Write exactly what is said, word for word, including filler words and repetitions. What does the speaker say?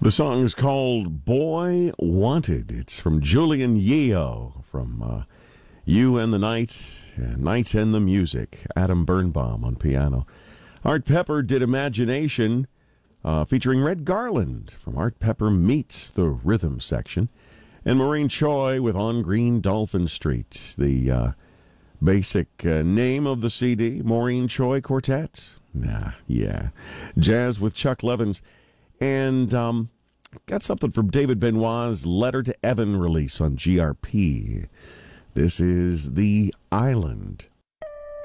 The song is called Boy Wanted. It's from Julian Yeo from uh, You and the Night, uh, Night and the Music. Adam Birnbaum on piano. Art Pepper did Imagination, uh, featuring Red Garland from Art Pepper Meets the Rhythm section. And Maureen Choi with On Green Dolphin Street, the uh, basic uh, name of the C D, Maureen Choi Quartet. Nah, yeah. Jazz with Chuck Levins. And um, got something from David Benoit's Letter to Evan release on G R P. This is The Island.